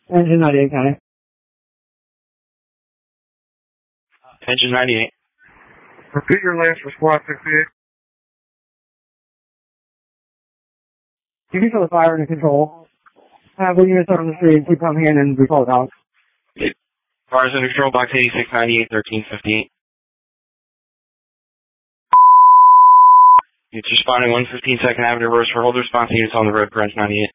Engine 98 County. Engine 98. Repeat your last for squad 68. You can feel the fire under control. Have the units on the street and keep coming in and we call it out. Fire's under control, box 8698, 1358. It's responding 115 2nd Avenue, reverse for hold response units on the road, branch 98.